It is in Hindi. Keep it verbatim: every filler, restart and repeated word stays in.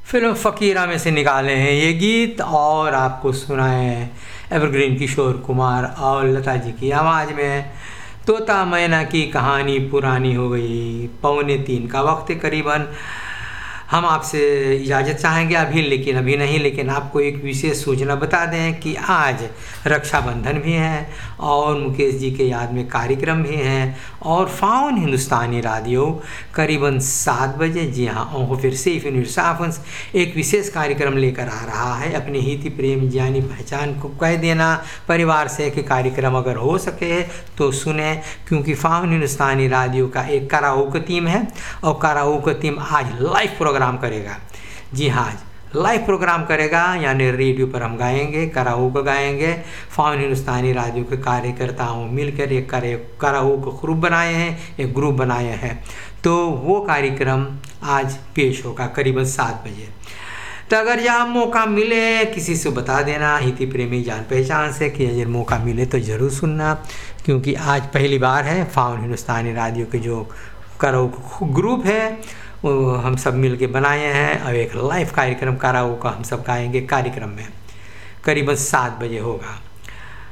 फिल्म फ़कीरा में से निकाले हैं ये गीत और आपको सुनाए हैं एवरग्रीन किशोर कुमार और लता जी की आवाज़ में। तोता मैना की कहानी पुरानी हो गई, पौने तीन का वक्त करीबन। हम आपसे इजाज़त चाहेंगे अभी, लेकिन अभी नहीं, लेकिन आपको एक विशेष सूचना बता दें कि आज रक्षाबंधन भी है और मुकेश जी के याद में कार्यक्रम भी हैं और फाउन हिंदुस्तानी रेडियो करीबन सात बजे, जी हाँ, और फिर से साफंस एक विशेष कार्यक्रम लेकर आ रहा है। अपने हित प्रेम जानी पहचान को कह देना परिवार से कि कार्यक्रम अगर हो सके तो सुने, क्योंकि फाउन हिंदुस्तानी रेडियो का एक कराओके टीम है और कराओके टीम आज लाइव प्रोग्राम करेगा। जी हाँ, लाइव प्रोग्राम करेगा, यानी रेडियो पर हम गाएंगे, कराओके गाएंगे। फाउन हिंदुस्तानी रेडियो के कार्यकर्ताओं मिलकर एक कराओके ग्रुप बनाए हैं, एक ग्रुप बनाए हैं, तो वो कार्यक्रम आज पेश होगा करीबन सात बजे। तो अगर जहाँ मौका मिले किसी से बता देना हिती प्रेमी जान पहचान से कि अगर मौका मिले तो ज़रूर सुनना, क्योंकि आज पहली बार है फाउन हिंदुस्तानी रेडियो के जो कराओके ग्रुप है वो हम सब मिल के बनाए हैं और एक लाइव कार्यक्रम कराओके हम सब गाएंगे कार्यक्रम में करीबन सात बजे होगा।